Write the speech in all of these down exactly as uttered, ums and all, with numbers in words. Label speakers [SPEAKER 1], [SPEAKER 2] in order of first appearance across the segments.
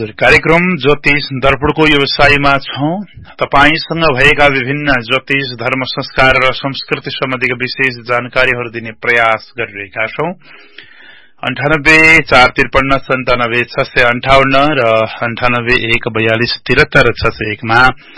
[SPEAKER 1] हजुर, कार्यक्रम ज्योतिष दर्पणको व्यवसायमा छौं। तपाईसँग भएका विभिन्न ज्योतिष, धर्म, संस्कार र संस्कृति सम्बन्धीका विशेष जानकारीहरू दिने प्रयास गरिरहेका छौं। अन्ठानब्बे चार त्रिपन्न सन्तानब्बे छ सय अन्ठाउन्न र अन्ठानब्बे एक बयालिस त्रिहत्तर छ सय एकमा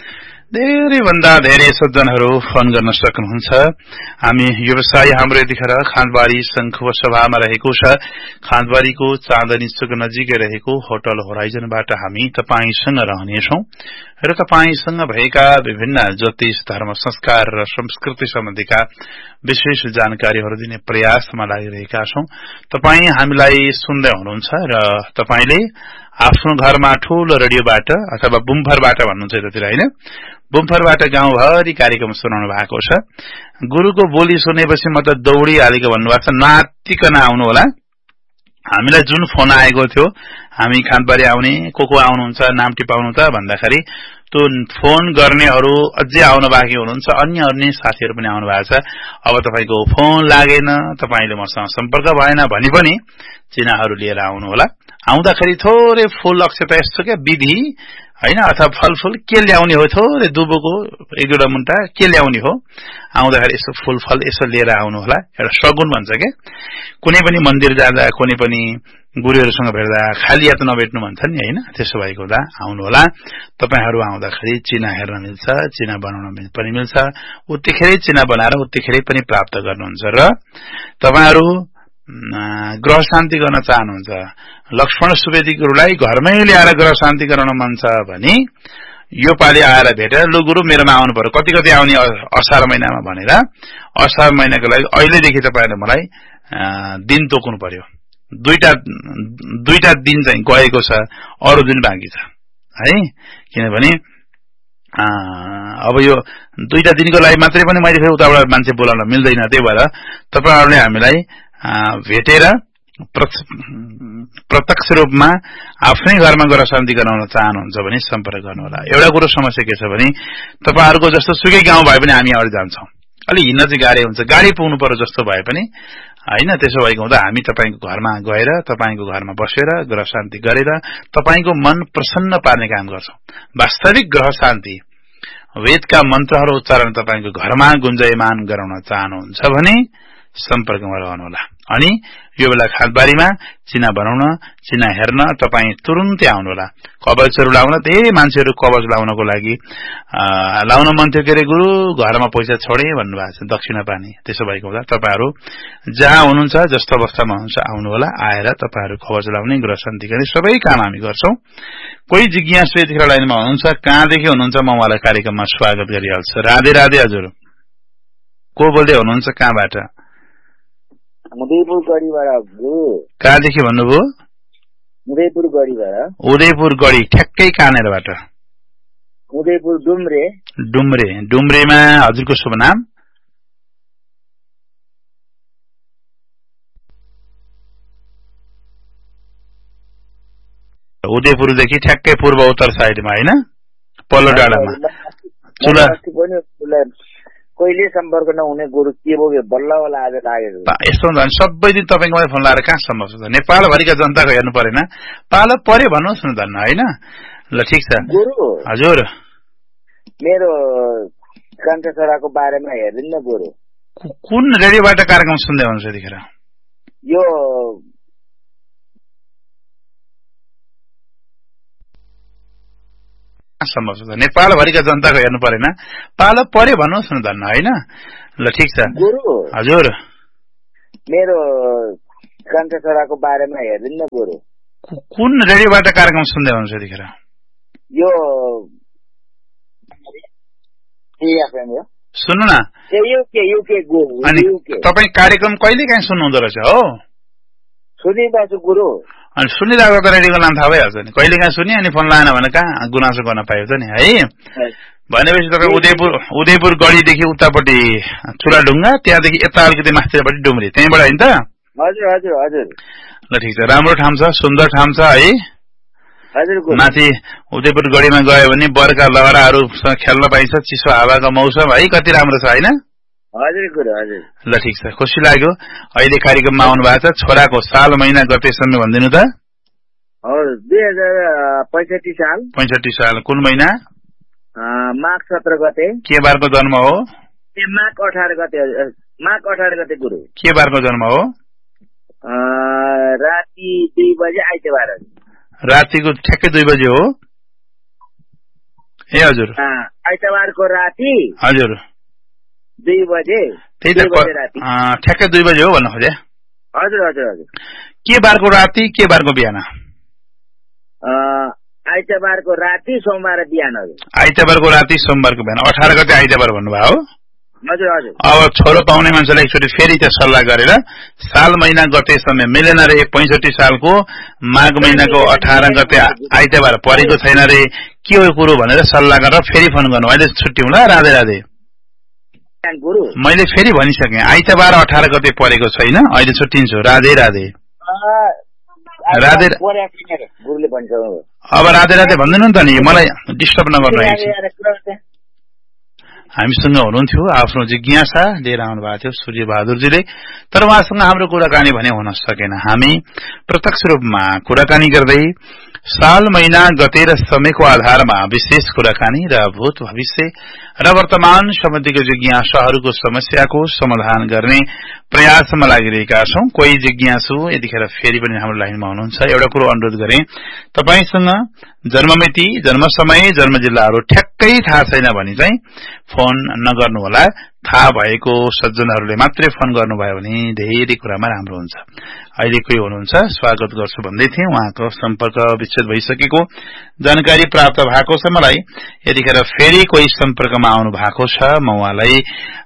[SPEAKER 1] धेरै भन्दा धेरै सज्जनहरू फोन गर्न सक्नुहुन्छ। हामी व्यवसाय हाम्रो यतिखेर खाँदबारी शंखुवा सभामा रहेको छ। खाँदबारीको चाँदनी चोक नजिकै रहेको होटल होराइजनबाट हामी तपाईसँग रहनेछौं र तपाईसँग भएका विभिन्न ज्योतिष, धर्म, संस्कार र संस्कृति सम्बन्धीका विशेष जानकारीहरू दिने प्रयासमा लागिरहेका छौं। तपाई हामीलाई सुन्दै हुनुहुन्छ र तपाईले आफ्नो घरमा ठूलो रेडियोबाट अथवा बुम्फरबाट भन्नुहुन्छ यतातिर हैन, बुम्फरबाट गाउँभरि कार्यक्रम सुनाउनु भएको छ। गुरुको बोली सुनेपछि म त दौडिहालेको भन्नुभएको छ। नातिकन आउनु होला। हामीलाई जुन फोन आएको थियो, हामी खाँदबारी आउने, को को आउनुहुन्छ, नाम टिपाउनु त भन्दाखेरि त्यो फोन गर्नेहरू अझै आउन बाँकी हुनुहुन्छ। अन्य अन्य साथीहरू पनि आउनु भएको छ। अब तपाईको फोन लागेन, तपाईले मसँग सम्पर्क भएन भनी पनि चिनाहरू लिएर आउनु होला। आउँदाखेरि थोरै फूल अक्षता यस्तो क्या विधि हैन, अथवा फलफूल के ल्याउने हो, थोरै दुबोको एक दुईटा मुन्टा के ल्याउने हो, आउँदाखेरि यसो फूल फल यसो लिएर आउनु होला। एउटा सगुन भन्छ के, कुनै पनि मन्दिर जाँदा, कुनै पनि गुरुहरूसँग भेट्दा खाली हात नभेट्नु भन्छ नि हैन। त्यसो भएको हुँदा आउनु होला। तपाईहरु आउँदाखेरि चिना हेर्न मिल्छ, चिना बनाउन पनि मिल्छ। उत्तिखेरै चिना बनाएर उत्तिखेरै पनि प्राप्त गर्नुहुन्छ। र तपाईहरु ग्रह शान्ति गर्न चाहनुहुन्छ, लक्ष्मण सुवेदी गुरुलाई घरमै ल्याएर ग्रह शान्ति गराउन मन छ भने यो पालि आएर भेटेर लु गुरु मेरोमा आउनु पर्यो, कति कति आउने असार महिनामा भनेर असार महिनाको लागि अहिलेदेखि तपाईहरुले मलाई दिन तोक्नु पर्यो। दुईटा दुईटा दिन चाहिँ गएको छ, अरु दिन बाँकी छ है। किनभने अब यो दुईटा दिनको लागि मात्रै पनि मैले फेरि उताबाट मान्छे बोलाउन मिल्दैन। त्यही भएर तपाईहरुले हामीलाई भेटेर प्रत्यक्ष रूपमा आफ्नै घरमा गएर शान्ति गराउन चाहनुहुन्छ भने सम्पर्क गर्नुहोला। एउटा कुरो समस्या के छ भने तपाईहरुको जस्तो सुकै गाउँ भए पनि हामी अगाडि जान्छौं, अलि हिँड्न चाहिँ गाडी हुन्छ, गाडी पुग्नु पर्यो जस्तो भए पनि हैन। त्यसो भएको हुँदा हामी तपाईको घरमा गएर तपाईको घरमा बसेर ग्रह शान्ति गरेर तपाईको मन प्रसन्न पार्ने काम गर्छौं। वास्तविक ग्रह शान्ति वेदका मन्त्रहरू उच्चारण तपाईको घरमा गुन्जयमान गराउन चाहनुहुन्छ भने सम्पर्कमा रहनुहोला। अनि यो बेला खाँदबारीमा चिना बनाउन, चिना हेर्न तपाई तुरुन्तै आउनुहोला। कवचहरू लाउन धेरै मान्छेहरू कवच लाउनको लागि लाउन मन थियो, के अरे गुरु घरमा पैसा छोडे भन्नुभएको छ, दक्षिणा पानी। त्यसो भएको हुँदा तपाईहरु जहाँ हुनुहुन्छ, जस्तो अवस्थामा हुनुहुन्छ आउनुहोला। आएर तपाईहरु कवच लाउने, ग्रह शान्ति गर्ने सबै काम हामी गर्छौं। कोही जिज्ञासु यतिखेर लाइनमा हुनुहुन्छ, कहाँदेखि हुनुहुन्छ, म उहाँलाई कार्यक्रममा स्वागत गरिहाल्छु। राधे राधे हजुर। को बोल्दै हुनुहुन्छ, कहाँबाट?
[SPEAKER 2] उदयपुर गढीबाट।
[SPEAKER 1] कहाँदेखि भन्नुभयो?
[SPEAKER 2] उदयपुर गढीबाट।
[SPEAKER 1] उदयपुर गढी ठ्याक्कै कहाँनेरबाट?
[SPEAKER 2] उदयपुर डुम्रे।
[SPEAKER 1] डुम्रे। डुम्रेमा हजुरको शुभ नाम? उदयपुरदेखि ठ्याक्कै पूर्व उत्तर साइडमा हैन, पल्लो डाँडामा चुला।
[SPEAKER 2] कहिले सम्पर्क नहुने गुरु के भयो बल्ल बल्ल आज लागेको।
[SPEAKER 1] यस्तो हुन्छ सबै दिन तपाईकोमा फोन लाएर कहाँ सम्भव छ? नेपालभरिका जनताको हेर्नु परेन, पालो पर्यो भन्नुहोस् न धन्न हैन। ल ठीक छ
[SPEAKER 2] गुरु।
[SPEAKER 1] हजुर,
[SPEAKER 2] मेरो कान्छा छोराको बारेमा हेरिदिनु न गुरु।
[SPEAKER 1] कुन रेडियोबाट कार्यक्रम सुन्दै हुनुहुन्छ यतिखेर?
[SPEAKER 2] यो
[SPEAKER 1] सम्भव छ? नेपालभरिका जनताको हेर्नु परेन, पालो पर्यो भन्नुहोस् न धन्न हैन। ल ठीक छ
[SPEAKER 2] गुरु।
[SPEAKER 1] हजुर,
[SPEAKER 2] मेरो कान्छा छोराको बारेमा हेरिदिनु न गुरु।
[SPEAKER 1] कुन रेडियोबाट कार्यक्रम सुन्दै हुनुहुन्छ यतिखेर?
[SPEAKER 2] यो
[SPEAKER 1] सुन्नु न, अनि तपाई कार्यक्रम कहिले काहीँ सुन्नुहुँदो रहेछ हो?
[SPEAKER 2] सुनिरहेछु गुरु।
[SPEAKER 1] अनि सुनिरहेको त रेडियोको नाम थाहा भइहाल्छ नि। कहिले काहीँ सुनि अनि फोन लाएन भने कहाँ गुनासो गर्न पाइयो त नि है। भनेपछि तपाईँ उदयपुर उदयपुर गढीदेखि उतापट्टि चुलाढुङ्गा, त्यहाँदेखि यता अलिकति माथिपट्टि डुम्री, त्यहीँबाट होइन त?
[SPEAKER 2] हजुर हजुर हजुर।
[SPEAKER 1] ल ठिक छ, राम्रो ठाउँ छ, सुन्दर ठाउँ छ है। माथि उदयपुर गढीमा गयो भने बर्खा लहराहरूसँग खेल्न पाइन्छ, चिसो हावाको मौसम है, कति राम्रो छ होइन?
[SPEAKER 2] हजुर गुरु हजुर।
[SPEAKER 1] ल ठिक छ, खुसी लाग्यो अहिले कार्यक्रममा आउनु भएको छ। छोराको साल महिना गतेसम्म भनिदिनु त।
[SPEAKER 2] हजुर दुई हजार पैँसठी साल
[SPEAKER 1] पैँसठी साल कुन महिना?
[SPEAKER 2] माघ सत्र गते।
[SPEAKER 1] के बारको जन्म हो?
[SPEAKER 2] ए माघ अठार गते माघ अठार गते गुरु।
[SPEAKER 1] के बारको जन्म हो?
[SPEAKER 2] राति दुई बजे आइतबार।
[SPEAKER 1] रातिको ठ्याक्कै दुई बजे हो? ए हजुर
[SPEAKER 2] आइतबारको राति
[SPEAKER 1] हजुर
[SPEAKER 2] दुई बजे।
[SPEAKER 1] त्यही त ठ्याक्कै दुई बजे हो भन्न खोजे।
[SPEAKER 2] हजुर हजुर हजुर।
[SPEAKER 1] के बारको राति के बारको बिहान?
[SPEAKER 2] आइतबारको राति सोमबार बिहान। हजुर
[SPEAKER 1] आइतबारको राति सोमबारको बिहान अठार गते आइतबार भन्नुभयो हो?
[SPEAKER 2] हजुर हजुर।
[SPEAKER 1] अब छोरो पाउने मान्छेलाई एकचोटि फेरि त्यो सल्लाह गरेर साल महिना गते समय मिलेन रे। पैँसठी सालको माघ महिनाको अठार गते आइतबार परेको छैन रे, के हो कुरो भनेर सल्लाह गरेर फेरि फोन गर्नु। अहिले छुट्टी होला। राधे राधे
[SPEAKER 2] गुरु।
[SPEAKER 1] मैले फेरि भनिसकेँ आइतबार अठार गते परेको छैन, अहिले छुट्टिन्छु। राधे राधे राधे। अब राधे राधे भन्दैनौ नि त नि, मलाई डिस्टर्ब नगर्नु। हामीसँग हुनुहुन्थ्यो आफ्नो जिज्ञासा लिएर आउनु भएको थियो सूर्य बहादुरजीले, तर उहाँसँग हाम्रो कुराकानी भने हुन सकेन। हामी प्रत्यक्ष रूपमा कुराकानी गर्दै साल महिना गते र समयको आधारमा विशेष कुराकानी र भूत भविष्य र वर्तमान सम्बन्धीको जिज्ञासाहरूको समस्याको समाधान गर्ने प्रयासमा लागिरहेका छौं। कोही जिज्ञासु यतिखेर फेरि पनि हाम्रो लाइनमा हुनुहुन्छ। एउटा कुरो अनुरोध गरे, तपाईसँग जन्ममिति, जन्म समय, जन्म जिल्लाहरू ठ्याक्कै थाहा छैन भने चाहिँ फोन नगर्नुहोला। थाहा भएको सज्जनहरूले मात्रै फोन गर्नुभयो भने धेरै कुरामा राम्रो हुन्छ। अहिले कोही हुनुहुन्छ, स्वागत गर्छु भन्दै थिएँ। उहाँको सम्पर्क विच्छेद भइसकेको जानकारी प्राप्त भएको छ मलाई। यतिखेर फेरि कोही सम्पर्कमा आउनु भएको छ, म उहाँलाई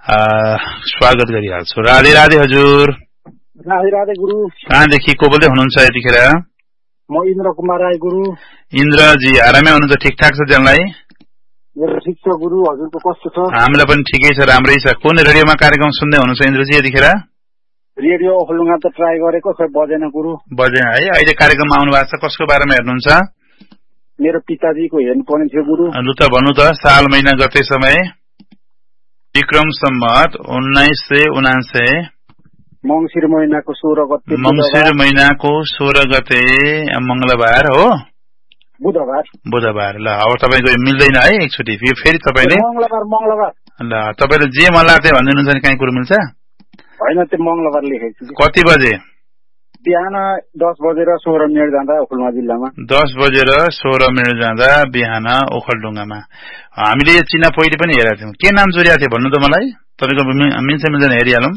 [SPEAKER 1] स्वागत गरिहाल्छु। राधे राधे हजुर।
[SPEAKER 3] राधे राधे गुरु।
[SPEAKER 1] कहाँदेखि को बोल्दै हुनुहुन्छ यतिखेर?
[SPEAKER 3] म इन्द्र कुमार राई गुरु।
[SPEAKER 1] इन्द्रजी आरामै हुनुहुन्छ? ठिकठाक छ जानलाई?
[SPEAKER 3] मेरो ठिक छ गुरु, हजुरको कस्तो छ?
[SPEAKER 1] हामीलाई पनि ठिकै छ, राम्रै छ। कुन रेडियोमा कार्यक्रम सुन्दै हुनुहुन्छ इन्द्रजी यतिखेर?
[SPEAKER 3] रेडियो ओखलडुङ्गा त ट्राई गरेको खै बजेन गुरु।
[SPEAKER 1] बजेन है? अहिले कार्यक्रममा आउनु भएको छ, कसको बारेमा हेर्नुहुन्छ?
[SPEAKER 3] मेरो पिताजीको हेर्नुपर्ने थियो गुरु।
[SPEAKER 1] लु त भन्नु त। साल महिना गते समय विक्रम सम्वत उन्नाइस सय उनान्सय
[SPEAKER 3] मंसिर महिनाको सोह्र गते।
[SPEAKER 1] मंसिर महिनाको सोह्र गते मंगलबार हो?
[SPEAKER 3] बुधबार।
[SPEAKER 1] बुधबार। ल अब तपाईँको मिल्दैन है एकचोटि फेरि तपाईँले?
[SPEAKER 3] मंगलबार मंगलबार।
[SPEAKER 1] ल तपाईँले जे मन लाग्थ्यो भनिदिनुहुन्छ नि, कहीँ कुरो मिल्छ?
[SPEAKER 3] होइन त्यो मंगलबार लेखेको छु।
[SPEAKER 1] कति बजे?
[SPEAKER 3] बिहान दस बजेर सोह्र मिनट जाँदा ओखलडुङ्गा जिल्लामा।
[SPEAKER 1] दस बजेर सोह्र मिनट जाँदा बिहान ओखलडुङ्गामा। हामीले यो चिना पहिले पनि हेरेका थियौँ। के नाम जोडिएको थियो भन्नु त मलाई? तपाईँको मिल्छ मिल्दैन हेरिहालौँ।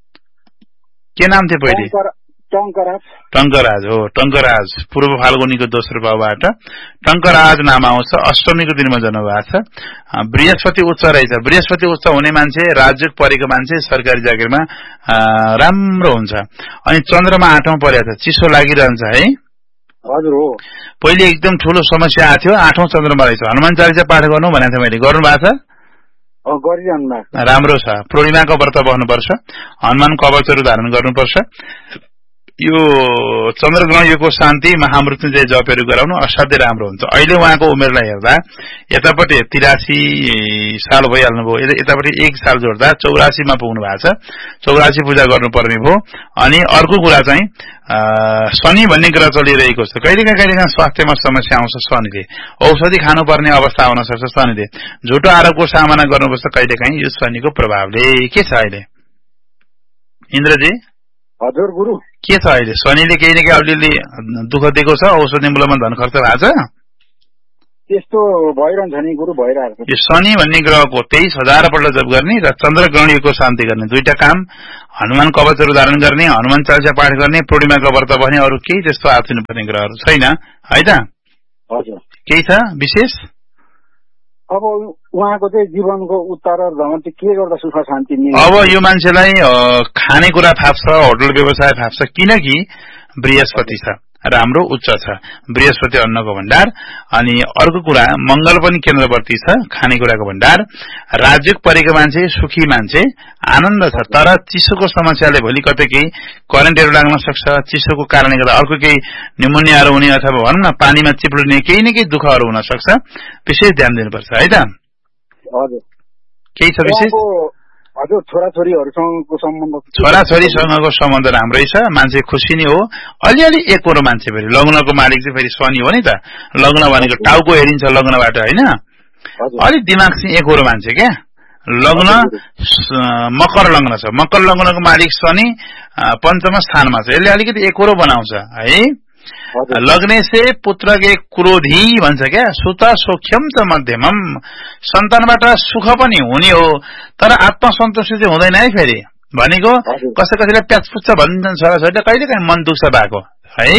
[SPEAKER 1] के नाम थियो पहिले?
[SPEAKER 3] टंकराज।
[SPEAKER 1] टंकराज हो। टंकराज पूर्व फाल्गुनीको दोस्रो भावबाट टंकराज नाम आउँछ। अष्टमीको दिनमा जन्म भएको छ। बृहस्पति उच्च रहेछ। बृहस्पति उच्च हुने मान्छे, राजयोग परेको मान्छे सरकारी जागिरमा राम्रो हुन्छ। अनि चन्द्रमा आठौं परेको छ, चिसो लागिरहन्छ है?
[SPEAKER 3] हजुर हो।
[SPEAKER 1] पहिले एकदम ठूलो समस्या आएको थियो, आठौं चन्द्रमा रहेछ। हनुमान चालिसा पाठ गर्नु भनेको थिएँ मैले, गर्नु भएको छ?
[SPEAKER 3] गरिरहनु भएको।
[SPEAKER 1] राम्रो छ। पूर्णिमाको व्रत बस्नुपर्छ, हनुमान कवचहरू धारण गर्नुपर्छ। यो चन्द्रग्रहण योगको शान्ति महामृत्युञ्जय जपहरू गराउनु असाध्यै राम्रो हुन्छ। अहिले उहाँको उमेरलाई हेर्दा यतापट्टि तिरासी साल भइहाल्नुभयो, यतापट्टि एक साल जोड्दा चौरासीमा पुग्नु भएको छ। चौरासी पूजा गर्नुपर्ने भयो। अनि अर्को कुरा चाहिँ शनि भन्ने ग्रह चलिरहेको छ। कहिलेकाहीँ कहिलेकाहीँ स्वास्थ्यमा समस्या आउँछ शनिले, औषधि खानुपर्ने अवस्था आउन सक्छ शनिले, झुटो आरोपको सामना गर्नुपर्छ कहिलेकाहीँ यो शनिको प्रभावले। के छ अहिले इन्द्रजी?
[SPEAKER 3] हजुर गुरु।
[SPEAKER 1] के छ अहिले शनिले केही न केही अलिअलि दुःख दिएको छ? औषधि मूल्यमा धन खर्च भएको छ?
[SPEAKER 3] त्यस्तो भइरहन्छ नि गुरु, भइरहेको छ।
[SPEAKER 1] यो शनि भन्ने ग्रहको तेइस हजार पल्ट जप गर्ने र चन्द्रग्रहण योगको शान्ति गर्ने दुईटा काम, हनुमान कवचहरू धारण गर्ने, हनुमान चालिसा पाठ गर्ने, पूर्णिमाको व्रत बस्ने, अरू केही त्यस्तो आफिनुपर्ने ग्रहहरू छैन है त? हजुर। केही छ विशेष?
[SPEAKER 3] अब उहाँको चाहिँ जीवनको उत्तरार्धमा चाहिँ के गर्दा सुख शान्ति मिल्छ?
[SPEAKER 1] अब यो मान्छेलाई खानेकुरा थाप्छ, होटल व्यवसाय थाप्छ, किनकि बृहस्पति छ, राम्रो उच्च छ, बृहस्पति अन्नको भण्डार। अनि अर्को कुरा मंगल पनि केन्द्रवर्ती छ, खानेकुराको भण्डार। राजयोग परेको मान्छे सुखी मान्छे, आनन्द छ। तर चिसोको समस्याले भोलि कतै केही करेन्टहरू लाग्न सक्छ, चिसोको कारणले गर्दा अर्को केही न्युमोनियाहरू हुने अथवा भनौँ न पानीमा चिप्लिने केही न केही दुःखहरू हुन सक्छ। विशेष ध्यान दिनुपर्छ है त?
[SPEAKER 3] हजुर।
[SPEAKER 1] केही छ विशेष?
[SPEAKER 3] हजुर छोराछोरीहरूसँगको सम्बन्ध
[SPEAKER 1] छोराछोरीसँगको सम्बन्ध राम्रै छ, मान्छे खुसी नै हो। अलिअलि एकरो मान्छे फेरि लग्नको मालिक चाहिँ फेरि शनि हो नि त, लग्न भनेको टाउको हेरिन्छ लग्नबाट होइन, अलिक दिमाग चाहिँ एकरो मान्छे क्या। लग्न मकर लग्न छ, मकर लग्नको मालिक शनि पञ्चम स्थानमा छ, यसले अलिकति एकरो बनाउँछ है। लग्ने से पुत्र के क्रोधी भन्छ क्या, सुत सौख्यम च मध्यमम, सन्तानबाट सुख पनि हुने हो तर आत्मसन्तुष्टि चाहिँ हुँदैन है फेरि। भनेको कसै कसैलाई प्याच पुच्छ भन्छन् छोराछोरीले, कहिले काहीँ मन दुख्छ भएको है।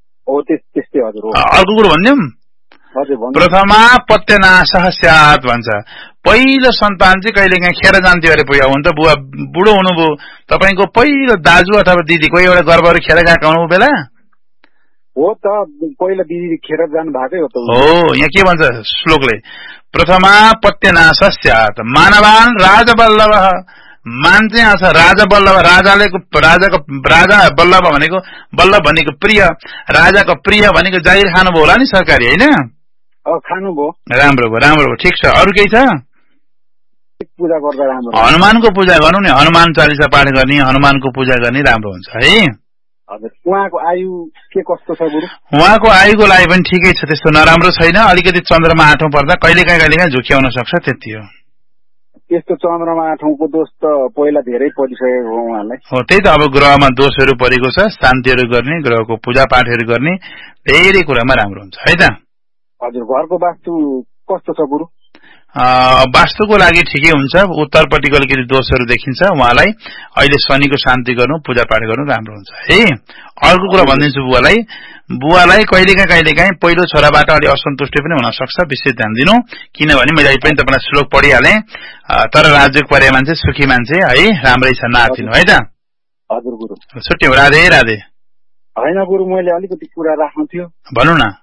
[SPEAKER 1] अर्को कुरो भनिदिउँ, प्रथमा पत्यनाशः स्यात् भन्छ, पहिलो सन्तान चाहिँ कहिले काहीँ खेर जान्थ्यो अरे पुग्यो हुन त, बुवा बुढो हुनुभयो, तपाईँको पहिलो दाजु अथवा दिदी कोही एउटा गर्भहरू खेर गएको हुनु बेला
[SPEAKER 3] हो त, पहिला दिदी खेर जानु भएकै हो त
[SPEAKER 1] हो। यहाँ के भन्छ श्लोकले, प्रथमा पत्यनाशः स्यात् मानवान राजबल्लभ, मान चाहिँ आउँछ राजा बल्लभ, राजाले राजाको राजा बल्लभ भनेको बल्लभ भनेको प्रिय, राजाको प्रिय भनेको जागिर खानुभयो होला नि सरकारी होइन,
[SPEAKER 3] खानुभयो,
[SPEAKER 1] राम्रो भयो राम्रो भयो ठिक छ। अरू केही छ?
[SPEAKER 3] पूजा गर्दा राम्रो,
[SPEAKER 1] हनुमानको पूजा गर्नु नि, हनुमान चालिसा पाठ गर्ने, हनुमानको पूजा गर्ने राम्रो हुन्छ है।
[SPEAKER 3] उहाँको आयु के कस्तो छ गुरु?
[SPEAKER 1] उहाँको आयुको लागि पनि ठिकै छ, त्यस्तो नराम्रो छैन, अलिकति चन्द्रमा आठौँ पर्दा कहिले काहीँ कहिले काहीँ झुक्याउन सक्छ, त्यति हो।
[SPEAKER 3] त्यस्तो चन्द्रमा आठौँको दोष त पहिला धेरै परिसकेको हो उहाँलाई।
[SPEAKER 1] हो त्यही त, अब ग्रहमा दोषहरू परेको छ, शान्तिहरू गर्ने, ग्रहको पूजा पाठहरू गर्ने, धेरै कुरामा राम्रो हुन्छ है त।
[SPEAKER 3] हजुर, घरको वास्तु कस्तो छ गुरु?
[SPEAKER 1] वास्तुको लागि ठिकै हुन्छ, उत्तरपट्टिको अलिकति दोषहरू देखिन्छ, उहाँलाई अहिले शनिको शान्ति गर्नु, पूजा पाठ गर्नु राम्रो हुन्छ है। अर्को कुरा भनिदिन्छु बुवालाई, बुवालाई कहिलेकाहीँ कहिलेकाहीँ पहिलो छोराबाट अलि असन्तुष्टि पनि हुन सक्छ, विशेष ध्यान दिनु, किनभने मैले अहिले पनि तपाईँलाई श्लोक पढिहालेँ, तर राज्य परे मान्छे सुखी मान्छे है, राम्रै छ, नआत्तिनु है त।
[SPEAKER 3] हजुर गुरु,
[SPEAKER 1] छुट्यौँ, राधे राधे।
[SPEAKER 3] होइन गुरु, मैले अलिकति कुरा राख्नु थियो।
[SPEAKER 1] भन्नु न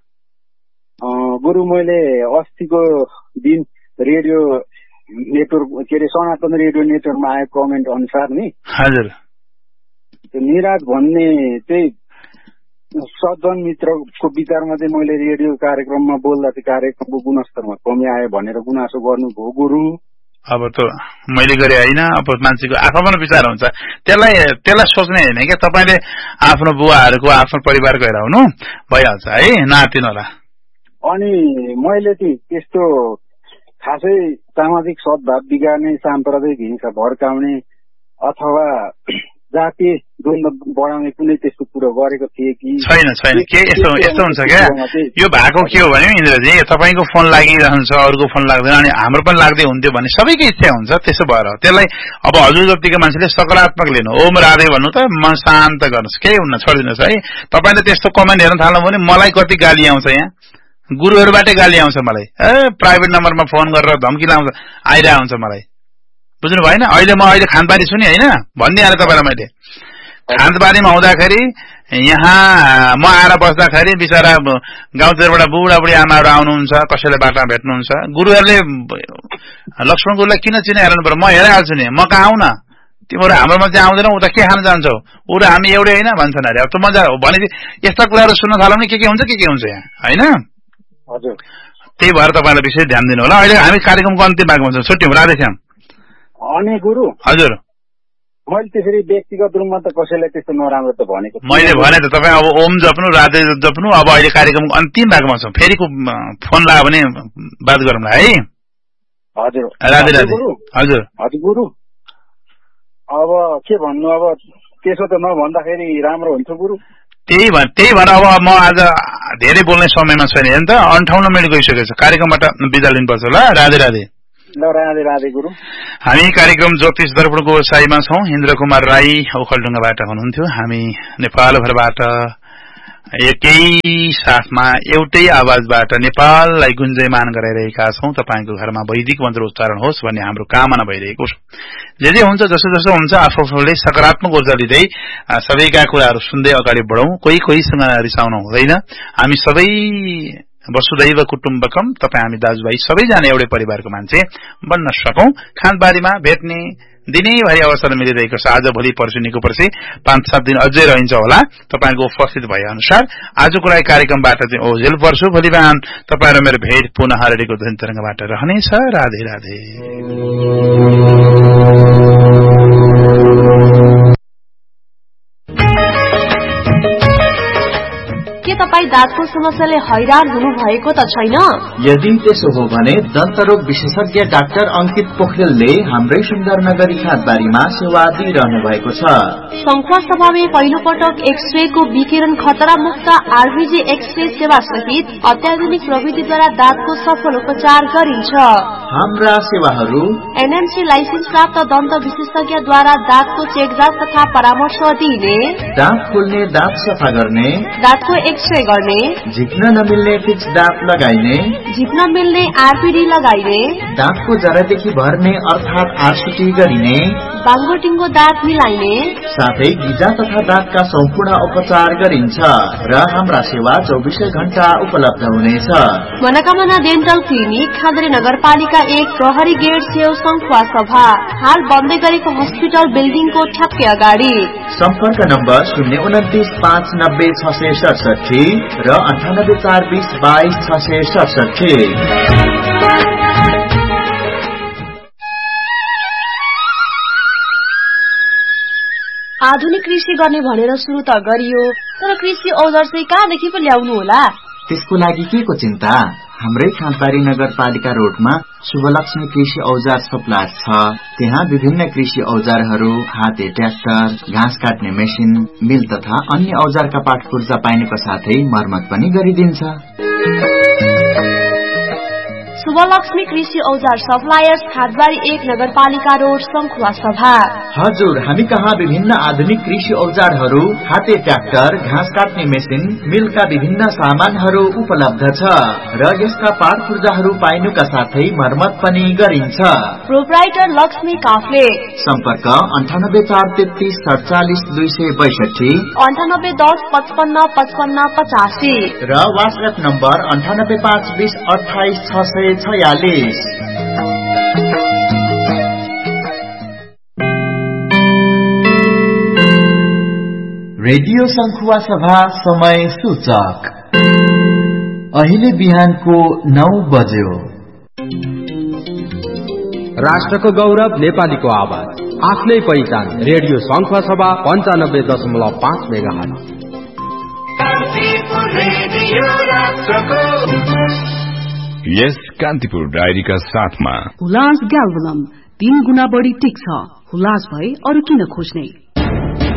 [SPEAKER 3] गुरु, मैले अस्तिको दिन रेडियो नेटवर्क के अरे सनातन रेडियो नेटवर्कमा आएको कमेन्ट अनुसार नि, हजुर, त्यो निराज भन्ने चाहिँ सज्जन मित्रको विचारमा चाहिँ मैले रेडियो कार्यक्रममा बोल्दा चाहिँ कार्यक्रमको गुणस्तरमा कमी आयो भनेर गुनासो गर्नुभयो गुरु।
[SPEAKER 1] अब त मैले गरे होइन, अब मान्छेको आफ्नो विचार हुन्छ, त्यसलाई त्यसलाई सोच्ने होइन क्या, तपाईँले आफ्नो बुवाहरूको आफ्नो परिवारको हेराउनु भइहाल्छ है, नआत्तिनु होला।
[SPEAKER 3] अनि मैले चाहिँ त्यस्तो खासै सामाजिक सद्भाव बिगार्ने, साम्प्रदायिक हिंसा भड्काउने अथवा जातीय द्वन्द्व बढाउने कुनै त्यस्तो कुरो गरेको थिएँ कि
[SPEAKER 1] छैन? छैन, के यस्तो यस्तो हुन्छ क्या, यो भएको के हो भने इन्द्रजी, तपाईँको फोन लागिरहन्छ, अरूको फोन लाग्दैन, अनि हाम्रो पनि लाग्दै हुन्थ्यो भने सबैको इच्छा हुन्छ, त्यसो भएर त्यसलाई अब हजुर जतिको मान्छेले सकारात्मक लिनु, ओम राधे भन्नु त, मन शान्त गर्नुहोस्, केही हुन्न, छोडिदिनुहोस् है। तपाईँले त्यस्तो कमेन्ट हेर्न थाल्नु भने मलाई कति गाली आउँछ, यहाँ गुरुहरूबाटै गाली आउँछ मलाई, ए प्राइभेट नम्बरमा फोन गरेर धम्की लाउँछ, आइरहेको हुन्छ मलाई, बुझ्नु भएन। अहिले म अहिले खानबारी सुने होइन भनिदिइहालेँ तपाईँलाई, मैले खानबारीमा हुँदाखेरि यहाँ म आएर बस्दाखेरि बिचरा गाउँतिरबाट बुढाबुढी आमाहरू आउनुहुन्छ, कसैले बाटोमा भेट्नुहुन्छ, गुरुहरूले लक्ष्मण गुरुलाई किन चिना हेर्नु पर्यो, म हेरिहाल्छु नि, म कहाँ आउन, तिमीहरू हाम्रोमा चाहिँ आउँदैनौ, उता के खान जान्छौ, ऊ र हामी एउटै होइन भन्छन् अरे। अब त मजा हो भने यस्ता कुराहरू सुन्न थाल्यो भने के के हुन्छ के के हुन्छ यहाँ होइन।
[SPEAKER 3] हजुर,
[SPEAKER 1] त्यही भएर तपाईँलाई विशेष ध्यान दिनु होला। अहिले हामी कार्यक्रमको अन्तिम भागमा छौँ, छुट्यौँ, राधेश्याम।
[SPEAKER 3] अनि गुरु, हजुर, मैले त्यसरी व्यक्तिगत रूपमा त कसैलाई त्यस्तो नराम्रो त भनेको
[SPEAKER 1] मैले भने त, तपाईँ अब ओम जप्नु, राधे जप्नु। अब अहिले कार्यक्रमको अन्तिम भागमा छौँ, फेरि फोन लाग्यो भने बात गरौँला है।
[SPEAKER 3] हजुर,
[SPEAKER 1] राधे राधे। हजुर
[SPEAKER 3] हजुर गुरु, अब के भन्नु, अब त्यसो त नभन्दाखेरि राम्रो हुन्छ गुरु।
[SPEAKER 1] त्यही भन् त्यही भएर अब म आज धेरै बोल्ने समयमा छैन हेर्नु त, अन्ठाउन्न मिनट गइसकेको छ, कार्यक्रमबाट बिदा लिनुपर्छ ल। राधे राधे।
[SPEAKER 3] राधे राधे गुरु।
[SPEAKER 1] हामी कार्यक्रम ज्योतिष दर्पणको व्यवसायमा छौँ। इन्द्र कुमार राई ओखलढुङ्गाबाट हुनुहुन्थ्यो। हामी नेपालभरबाट एकै साथमा एउटै आवाजबाट नेपाललाई गुन्जयमान गराइरहेका छौँ। तपाईँको घरमा वैदिक मन्त्र उच्चारण होस् भन्ने हाम्रो कामना भइरहेको छ। जे जे हुन्छ, जसो जसो हुन्छ, आफूले सकारात्मक ऊर्जा दिँदै सबैका कुराहरू सुन्दै अगाडि बढौँ। कोही कोहीसँग रिसाउन हुँदैन। हामी सबै वसुदैव कुटुम्बकम, तपाईँ हामी दाजुभाइ सबैजना एउटै परिवारको मान्छे बन्न सकौं। खानबारीमा भेट्ने दिनैभरि अवसर मिलिरहेको छ। आज भोलि पर्सि निको पर्सि पाँच सात दिन अझै रहन्छ होला तपाईँको उपस्थित भए अनुसार। आजको लागि कार्यक्रमबाट चाहिँ ओझेल पर्छु। भोलि बिहान तपाईँ र मेरो भेट पुनः रेडियोको ध्वनि तरंगबाट रहनेछ। राधे राधे।
[SPEAKER 4] तपाई दाँतको समस्याले हैरान हुनु भएको त छैन?
[SPEAKER 5] यदि त्यसो हो भने दन्तरोग विशेषज्ञ डाक्टर अंकित पोखरेलले हाम्रै सुन्दरनगरी खाँदबारीमा सेवा दिइरहनु भएको छ।
[SPEAKER 4] संखुवा सभामा पहिलो पटक एक्सरे को विकिरण खतरा मुक्त आरबीजी एक्सरे सेवा सहित अत्याधुनिक प्रविधिद्वारा दाँतको सफल उपचार गरिन्छ।
[SPEAKER 5] हाम्रा सेवाहरू
[SPEAKER 4] एनएमसी लाइसेन्स प्राप्त दन्त विशेषज्ञद्वारा दाँतको चेकजाँच तथा परामर्श दिइने,
[SPEAKER 5] दाँत खोल्ने, दाँत सफा गर्ने,
[SPEAKER 4] दाँतको एक्सरे गर्ने,
[SPEAKER 5] झिक्न नमिल्ने फिक्स दाँत लगाइने,
[SPEAKER 4] झिक्न मिल्ने आरपीडी लगाइने,
[SPEAKER 5] दाँतको जरादेखि भर्ने अर्थात आरसीटी गरिने,
[SPEAKER 4] बाङ्गोटिङ्गो दाँत मिलाइने,
[SPEAKER 5] साथै गिजा तथा दाँतका सम्पूर्ण उपचार गरिन्छ र हाम्रा सेवा चौबिसै घण्टा उपलब्ध हुनेछ।
[SPEAKER 4] मनोकामना डेन्टल क्लिनिक, खाद्री नगरपालिका एक, प्रहरी गेट छेउ, संखुवा सभा। हाल बन्दै गरेको हस्पिटल बिल्डिङको ठ्याक्कै अगाडि।
[SPEAKER 5] सम्पर्क नम्बर शून्य उन्तिस पाँच नब्बे छ सय सडसठी र अन्ठानब्बे चार बीस बाइस छ सय सडसठी।
[SPEAKER 4] आधुनिक कृषि गर्ने भनेर सुरु त गरियो, तर कृषि औजार चाहिँ कहाँदेखि पो ल्याउनु होला?
[SPEAKER 5] त्यसको लागि के को चिन्ता? हाम्रै खाँदबारी नगरपालिका रोडमा शुभलक्ष्मी कृषि औजार सप्लायर छ। त्यहाँ विभिन्न कृषि औजारहरू, हाते ट्र्याक्टर, घाँस काट्ने मेसिन, मिल तथा अन्य औजारका पाटपुर्जा पाइनुको साथै मर्मत पनि गरिदिन्छ।
[SPEAKER 4] शुभलक्ष्मी कृषि औजार सप्लायर्स, खाँदबारी एक, नगरपालिका रोड, संखुवा सभा।
[SPEAKER 5] हजुर, हामी कहाँ विभिन्न आधुनिक कृषि औजारहरू, हाते ट्र्याक्टर, घाँस काट्ने मेसिन, मिलका विभिन्न सामानहरू उपलब्ध छ र यसका पाट पूर्जाहरू पाइनुका साथै मर्मत पनि गरिन्छ।
[SPEAKER 4] प्रोप्राइटर लक्ष्मी काफ्ले।
[SPEAKER 5] सम्पर्क अन्ठानब्बे चार तेत्तीस सडचालिस दुई सय बैसठी,
[SPEAKER 4] अन्ठानब्बे दस पचपन्न पचपन्न पचासी
[SPEAKER 5] र वाट्सएप नम्बर अन्ठानब्बे पाँच बीस अठाइस छ सय छयालिस। रेडियो संखुवा सभा समय सूचक अहिले बिहानको नौ बज्यो।
[SPEAKER 6] राष्ट्रको गौरव, नेपालीको आवाज, आफ्नै पहिचान। रेडियो संखुवा सभा पञ्चानब्बे दशमलव पाँच मेगाहर्ज।
[SPEAKER 7] यस कान्तिपुर डायरीका साथमा
[SPEAKER 8] हुलास ग्याल्भलम तीन गुना बढी टिक्छ। हुलास भए अरू किन खोज्ने?